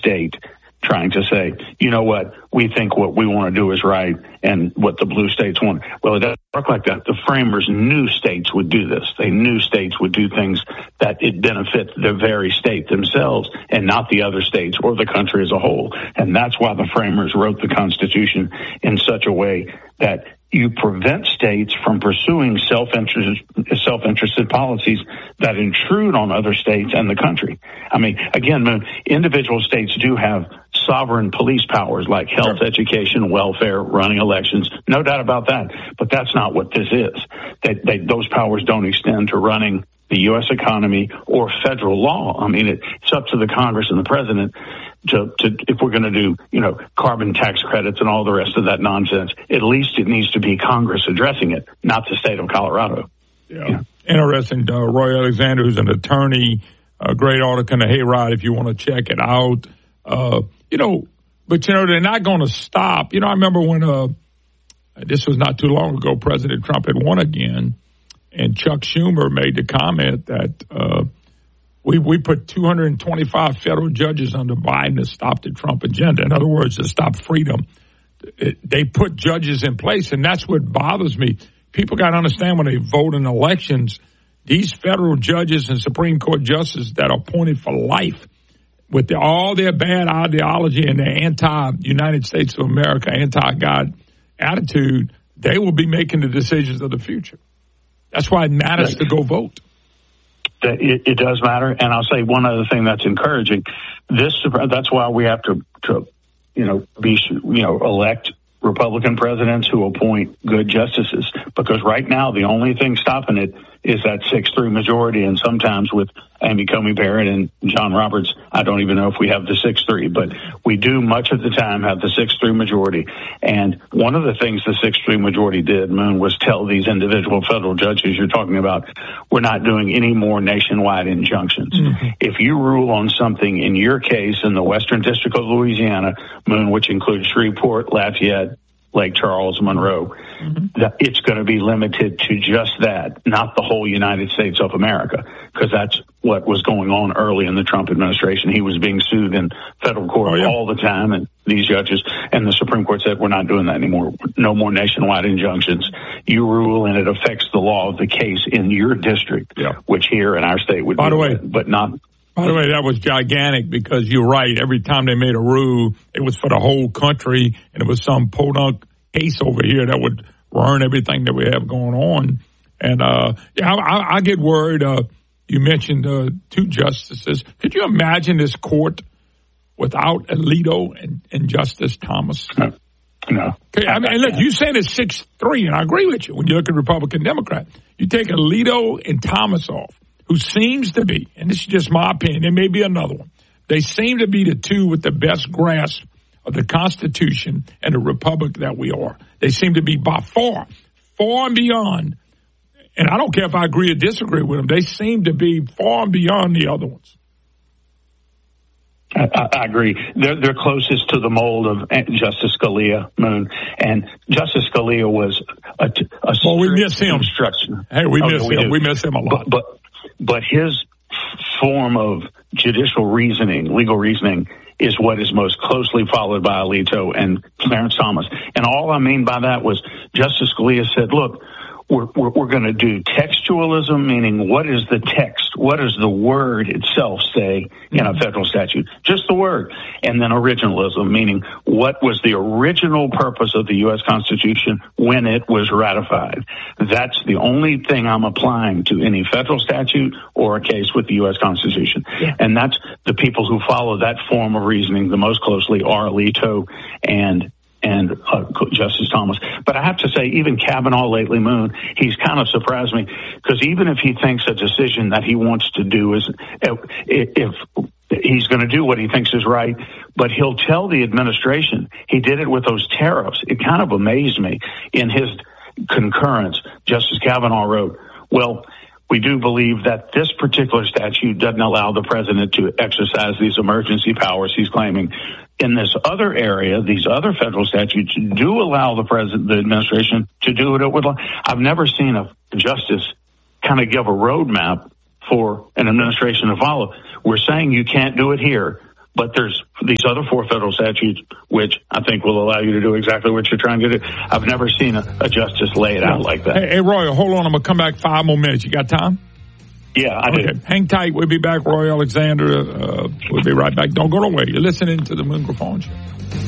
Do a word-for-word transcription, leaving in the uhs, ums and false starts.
state trying to say, you know what, we think what we want to do is right and what the blue states want. Well, it doesn't work like that. The framers knew states would do this. They knew states would do things that it benefits the very state themselves and not the other states or the country as a whole. And that's why the framers wrote the Constitution in such a way that you prevent states from pursuing self-interest, self-interested policies that intrude on other states and the country. I mean, again, individual states do have sovereign police powers like health, education, welfare, running elections. No doubt about that. But that's not what this is. They, they, those powers don't extend to running the U S economy or federal law. I mean, it, it's up to the Congress and the president to, to if we're going to do, you know, carbon tax credits and all the rest of that nonsense. At least it needs to be Congress addressing it, not the state of Colorado. Yeah. yeah. Interesting. Uh, Roy Alexander, who's an attorney, a great article in the Hayride if you want to check it out. Uh, you know, but, you know, they're not going to stop. You know, I remember when uh, this was not too long ago, President Trump had won again. And Chuck Schumer made the comment that uh, we we put two hundred twenty-five federal judges under Biden to stop the Trump agenda. In other words, to stop freedom. It, they put judges in place, and that's what bothers me. People got to understand when they vote in elections, these federal judges and Supreme Court justices that are appointed for life with the, all their bad ideology and their anti-United States of America, anti-God attitude, they will be making the decisions of the future. That's why it matters to go vote. It, it does matter. And I'll say one other thing that's encouraging. This, that's why we have to, to, you know, be, you know, elect Republican presidents who appoint good justices. Because right now, the only thing stopping it is that six three majority. And sometimes with Amy Coney Barrett and John Roberts, I don't even know if we have the six three, but we do much of the time have the six three majority. And one of the things the six three majority did, Moon, was tell these individual federal judges you're talking about, we're not doing any more nationwide injunctions. Mm-hmm. If you rule on something in your case in the Western District of Louisiana, Moon, which includes Shreveport, Lafayette, Lake Charles, Monroe, mm-hmm. that it's going to be limited to just that, not the whole United States of America, because that's what was going on early in the Trump administration. He was being sued in federal court oh, yeah. all the time, and these judges and the Supreme Court said, we're not doing that anymore. No more nationwide injunctions. You rule, and it affects the law of the case in your district, yeah. which here in our state would By be, the way, but not. By the way, that was gigantic because you're right. Every time they made a rule, it was for the whole country, and it was some podunk case over here that would ruin everything that we have going on. And uh, yeah, I, I, I get worried. Uh, you mentioned uh, two justices. Could you imagine this court without Alito and, and Justice Thomas? No. no. Okay, I mean, look, you said it's six three, and I agree with you when you look at Republican Democrat. You take Alito and Thomas off, who seems to be, and this is just my opinion, there may be another one, they seem to be the two with the best grasp of the Constitution and the republic that we are. They seem to be by far, far and beyond, and I don't care if I agree or disagree with them, they seem to be far and beyond the other ones. I, I agree. They're, they're closest to the mold of Justice Scalia, Moon. And Justice Scalia was a, a well, we miss him. Instruction. Hey, we okay, miss we him. Do. We miss him a lot. But, but but his form of judicial reasoning, legal reasoning, is what is most closely followed by Alito and Clarence Thomas. And all I mean by that was Justice Scalia said, look, we're, we're, we're going to do textualism, meaning what is the text? What does the word itself say in a federal statute? Just the word. And then originalism, meaning what was the original purpose of the U S Constitution when it was ratified? That's the only thing I'm applying to any federal statute or a case with the U S Constitution. Yeah. And that's the people who follow that form of reasoning the most closely are Alito and and uh, Justice Thomas. But I have to say, even Kavanaugh lately, Moon, he's kind of surprised me, because even if he thinks a decision that he wants to do is, if he's going to do what he thinks is right, but he'll tell the administration, he did it with those tariffs. It kind of amazed me. In his concurrence, Justice Kavanaugh wrote, well, we do believe that this particular statute doesn't allow the president to exercise these emergency powers he's claiming. In this other area, these other federal statutes do allow the president, the administration, to do it with. I've never seen a justice kind of give a roadmap for an administration to follow. We're saying you can't do it here, But there's these other four federal statutes, which I think will allow you to do exactly what you're trying to do. I've never seen a, a justice lay it out like that. Hey, hey, Roy, hold on. I'm going to come back five more minutes. You got time? Yeah, I okay. do. Hang tight. We'll be back. Roy Alexander. Uh, we'll be right back. Don't go away. You're listening to the Moon Griffon Show.